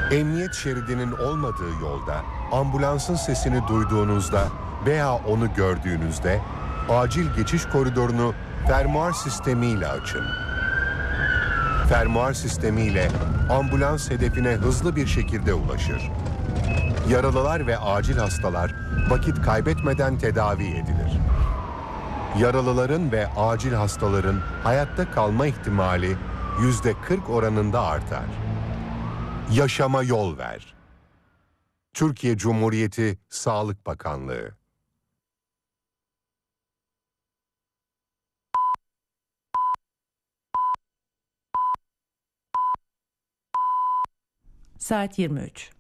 Emniyet şeridinin olmadığı yolda ambulansın sesini duyduğunuzda veya onu gördüğünüzde acil geçiş koridorunu fermuar sistemiyle açın. Fermuar sistemiyle ambulans hedefine hızlı bir şekilde ulaşır. Yaralılar ve acil hastalar vakit kaybetmeden tedavi edilir. Yaralıların ve acil hastaların hayatta kalma ihtimali %40 oranında artar. Yaşama yol ver. Türkiye Cumhuriyeti Sağlık Bakanlığı. Saat 23.